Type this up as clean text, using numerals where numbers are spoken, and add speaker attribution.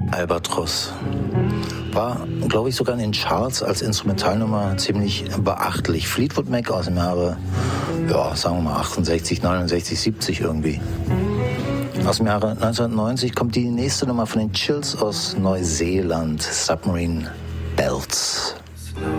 Speaker 1: Albatros. War, glaube ich, sogar in den Charts als Instrumentalnummer ziemlich beachtlich. Fleetwood Mac aus dem Jahre, ja, sagen wir mal 68, 69, 70 irgendwie. Aus dem Jahre 1990 kommt die nächste Nummer von den Chills aus Neuseeland, Submarine Belts.